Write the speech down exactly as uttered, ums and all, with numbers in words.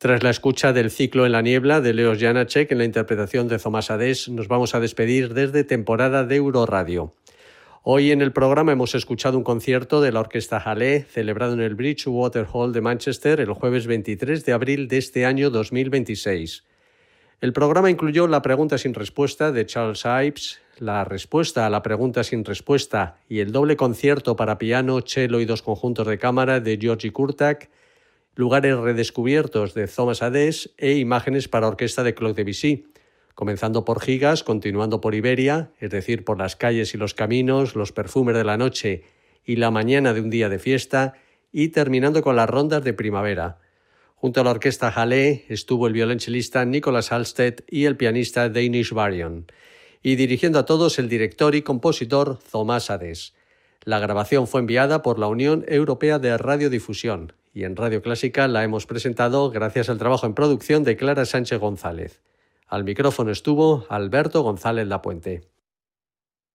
Tras la escucha del Ciclo en la niebla de Leos Janáček en la interpretación de Thomas Adès, nos vamos a despedir desde temporada de Euroradio. Hoy en el programa hemos escuchado un concierto de la Orquesta Hallé celebrado en el Bridgewater Hall de Manchester el jueves veintitrés de abril de este año dos mil veintiséis. El programa incluyó la pregunta sin respuesta de Charles Ives, la respuesta a la pregunta sin respuesta y el doble concierto para piano, cello y dos conjuntos de cámara de György Kurták, lugares redescubiertos de Thomas Adès e imágenes para orquesta de Claude Debussy, comenzando por Gigas, continuando por Iberia, es decir, por las calles y los caminos, los perfumes de la noche y la mañana de un día de fiesta, y terminando con las rondas de primavera. Junto a la orquesta Hallé estuvo el violonchelista Nicolas Halstead y el pianista Danish Varian, y dirigiendo a todos el director y compositor Thomas Adès. La grabación fue enviada por la Unión Europea de Radiodifusión y en Radio Clásica la hemos presentado gracias al trabajo en producción de Clara Sánchez González. Al micrófono estuvo Alberto González Lapuente.